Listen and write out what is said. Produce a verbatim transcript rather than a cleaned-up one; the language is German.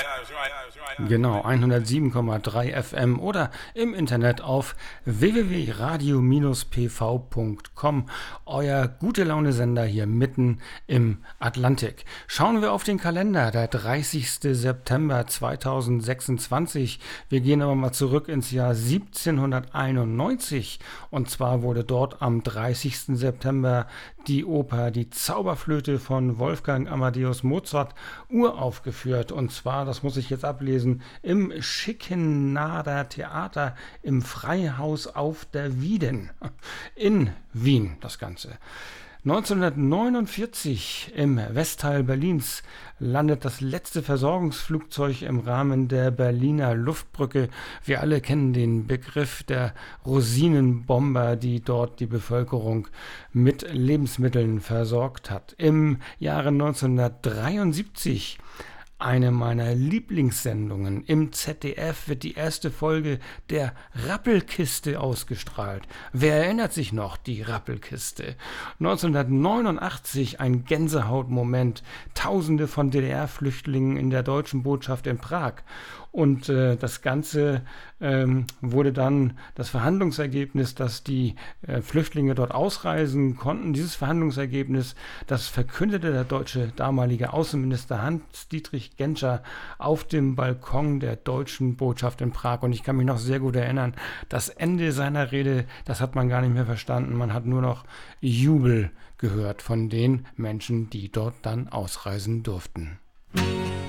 Genau, hundertsieben Komma drei F M oder im Internet auf w w w punkt radio Bindestrich p v punkt com, euer Gute-Laune-Sender hier mitten im Atlantik. Schauen wir auf den Kalender, der dreißigster September zweitausendsechsundzwanzig. Wir gehen aber mal zurück ins Jahr siebzehnhunderteinundneunzig, und zwar wurde dort am dreißigsten September die Oper Die Zauberflöte von Wolfgang Amadeus Mozart uraufgeführt. Und zwar, das muss ich jetzt ablesen, im Schickenader Theater im Freihaus auf der Wieden in Wien, das Ganze. neunzehnhundertneunundvierzig im Westteil Berlins landet das letzte Versorgungsflugzeug im Rahmen der Berliner Luftbrücke. Wir alle kennen den Begriff der Rosinenbomber, die dort die Bevölkerung mit Lebensmitteln versorgt hat. Im Jahre neunzehnhundertdreiundsiebzig eine meiner Lieblingssendungen. Im Z D F wird die erste Folge der Rappelkiste ausgestrahlt. Wer erinnert sich noch, die Rappelkiste? neunzehnhundertneunundachtzig ein Gänsehautmoment. Tausende von D D R-Flüchtlingen in der deutschen Botschaft in Prag. Und äh, das Ganze ähm, wurde dann das Verhandlungsergebnis, dass die äh, Flüchtlinge dort ausreisen konnten. Dieses Verhandlungsergebnis, das verkündete der deutsche damalige Außenminister Hans-Dietrich Genscher auf dem Balkon der deutschen Botschaft in Prag. Und ich kann mich noch sehr gut erinnern, das Ende seiner Rede, das hat man gar nicht mehr verstanden. Man hat nur noch Jubel gehört von den Menschen, die dort dann ausreisen durften.